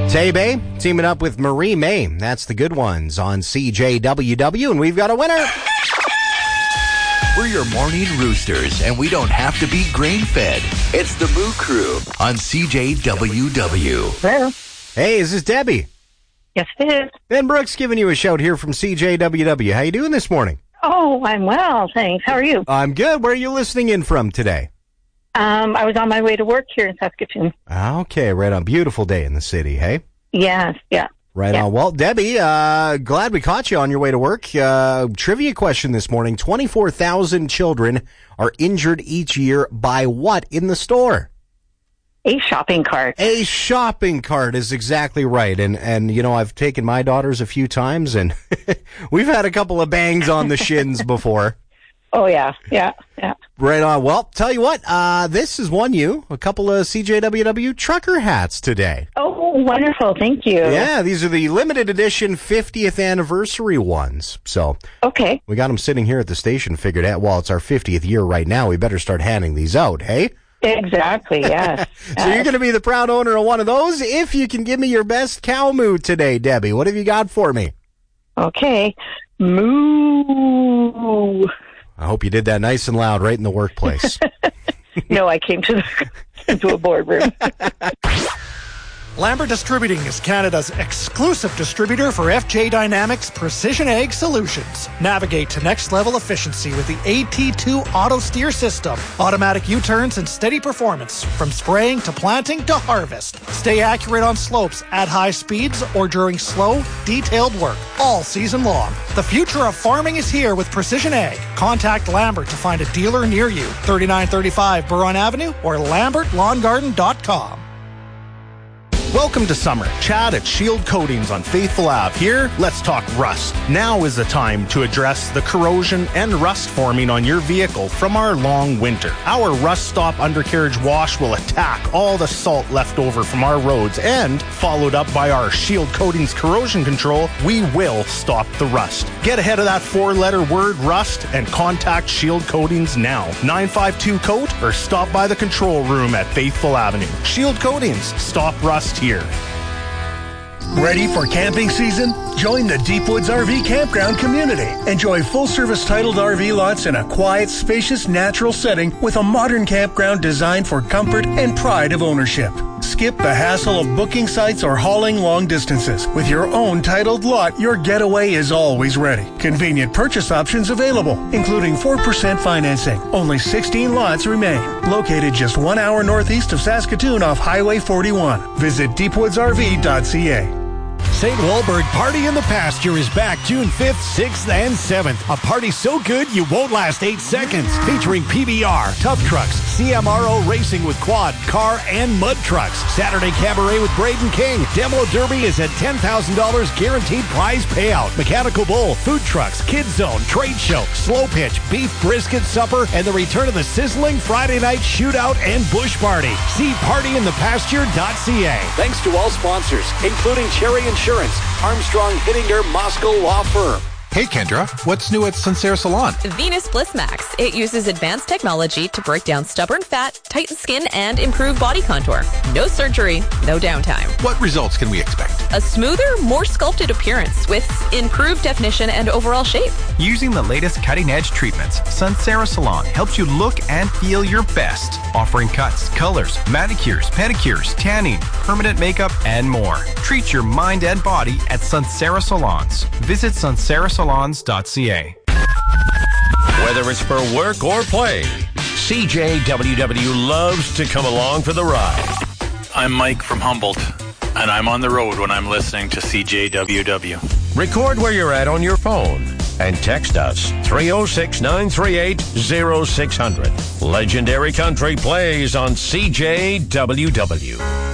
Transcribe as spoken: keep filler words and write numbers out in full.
Tay-Bay teaming up with Marie May. That's the Good Ones on C J W W, and we've got a winner. We're your morning roosters, and we don't have to be grain-fed. It's the Moo Crew on C J W W. Hello. Hey, is this Debbie? Yes, it is. Ben Brooks giving you a shout here from C J W W. How you doing this morning? Oh, I'm well, thanks. How are you? I'm good. Where are you listening in from today? Um, I was on my way to work here in Saskatoon. Okay, right on. Beautiful day in the city, hey? Yes, yeah. Right yeah. on. Well, Debbie, uh, glad we caught you on your way to work. Uh, trivia question this morning. twenty-four thousand children are injured each year by what in the store? A shopping cart. A shopping cart is exactly right. And, and you know, I've taken my daughters a few times, and we've had a couple of bangs on the shins before. Oh, yeah, yeah, yeah. Right on. Well, tell you what, uh, this has won you a couple of C J W W trucker hats today. Oh, wonderful. Thank you. Yeah, these are the limited edition fiftieth anniversary ones. So, okay. We got them sitting here at the station, figured out, well, it's our fiftieth year right now. We better start handing these out, hey? Exactly, yes. So yes. you're going to be the proud owner of one of those. If you can give me your best cow moo today, Debbie, what have you got for me? Okay. Moo. I hope you did that nice and loud right in the workplace. No, I came to the, into a boardroom. Lambert Distributing is Canada's exclusive distributor for F J Dynamics Precision Ag Solutions. Navigate to next level efficiency with the A T two Auto Steer System. Automatic U-turns and steady performance from spraying to planting to harvest. Stay accurate on slopes at high speeds or during slow, detailed work all season long. The future of farming is here with Precision Ag. Contact Lambert to find a dealer near you. thirty-nine thirty-five Buron Avenue or lambert lawn garden dot com. Welcome to summer. Chad at Shield Coatings on Faithful Ave. Here, let's talk rust. Now is the time to address the corrosion and rust forming on your vehicle from our long winter. Our Rust Stop undercarriage wash will attack all the salt left over from our roads, and followed up by our Shield Coatings corrosion control, we will stop the rust. Get ahead of that four-letter word rust and contact Shield Coatings now. nine five two coat or stop by the control room at Faithful Avenue. Shield Coatings. Stop rust here. Ready for camping season? Join the Deepwoods R V Campground community. Enjoy full-service titled R V lots in a quiet, spacious, natural setting with a modern campground designed for comfort and pride of ownership. Skip the hassle of booking sites or hauling long distances. With your own titled lot, your getaway is always ready. Convenient purchase options available, including four percent financing. Only sixteen lots remain. Located just one hour northeast of Saskatoon off Highway forty-one. Visit deepwoods r v dot c a. Saint Walburg Party in the Pasture is back June fifth, sixth, and seventh. A party so good you won't last eight seconds. Featuring P B R, Tough Trucks, C M R O Racing with quad, car, and mud trucks. Saturday Cabaret with Braden King. Demo Derby is at ten thousand dollars guaranteed prize payout. Mechanical Bull, food trucks, Kids Zone, trade show, slow pitch, beef brisket supper, and the return of the sizzling Friday night shootout and bush party. See party in the pasture dot c a. Thanks to all sponsors, including Cherry Insurance, Armstrong Hittinger Moscow Law Firm. Hey Kendra, what's new at Sincere Salon? Venus Bliss Max. It uses advanced technology to break down stubborn fat, tighten skin, and improve body contour. No surgery, no downtime. What results can we expect? A smoother, more sculpted appearance with improved definition and overall shape. Using the latest cutting-edge treatments, Sincere Salon helps you look and feel your best, offering cuts, colors, manicures, pedicures, tanning, permanent makeup, and more. Treat your mind and body at Sincere Salons. Visit sincere salons dot c a. Whether it's for work or play, C J W W loves to come along for the ride. I'm Mike from Humboldt, and I'm on the road when I'm listening to C J W W. Record where you're at on your phone and text us three oh six, nine three eight, oh six hundred. Legendary Country plays on C J W W.